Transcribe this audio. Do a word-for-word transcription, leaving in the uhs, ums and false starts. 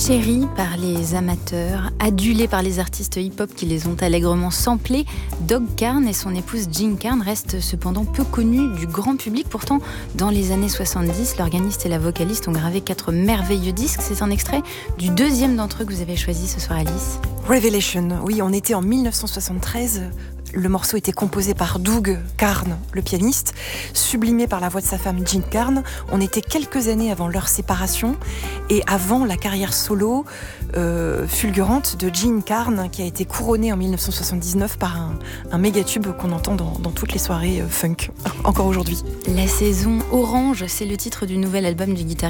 Chéris par les amateurs, adulés par les artistes hip-hop qui les ont allègrement samplés, Dog Karn et son épouse Jean Karn restent cependant peu connus du grand public. Pourtant, dans les années soixante-dix, l'organiste et la vocaliste ont gravé quatre merveilleux disques. C'est un extrait du deuxième d'entre eux que vous avez choisi ce soir, Alice. Revelation, oui, on était en dix-neuf cent soixante-treize. Le morceau était composé par Doug Karn, le pianiste, sublimé par la voix de sa femme Jean Karn. On était quelques années avant leur séparation et avant la carrière solo euh, fulgurante de Jean Karn, qui a été couronnée en dix-neuf cent soixante-dix-neuf par un, un méga tube qu'on entend dans, dans toutes les soirées euh, funk, encore aujourd'hui. La saison orange, c'est le titre du nouvel album du guitariste